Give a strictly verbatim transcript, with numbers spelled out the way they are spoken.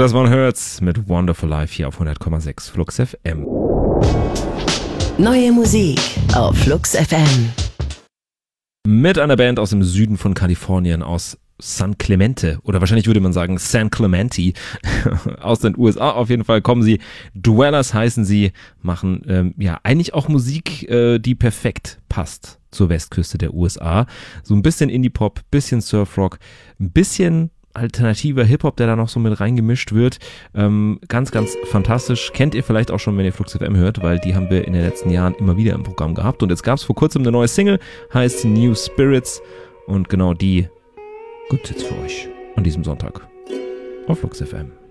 Das waren Hurts mit Wonderful Life hier auf hundert Komma sechs Flux F M. Neue Musik auf Flux F M. Mit einer Band aus dem Süden von Kalifornien, aus San Clemente, oder wahrscheinlich würde man sagen San Clemente, aus den U S A auf jeden Fall kommen sie. Dwellers heißen sie, machen ähm, ja eigentlich auch Musik, äh, die perfekt passt zur Westküste der U S A. So ein bisschen Indie-Pop, bisschen Surfrock, ein bisschen alternativer Hip-Hop, der da noch so mit reingemischt wird. Ähm, ganz, ganz fantastisch. Kennt ihr vielleicht auch schon, wenn ihr Flux F M hört, weil die haben wir in den letzten Jahren immer wieder im Programm gehabt. Und jetzt gab es vor kurzem eine neue Single, heißt New Spirits. Und genau die gibt's jetzt für euch an diesem Sonntag auf Flux F M.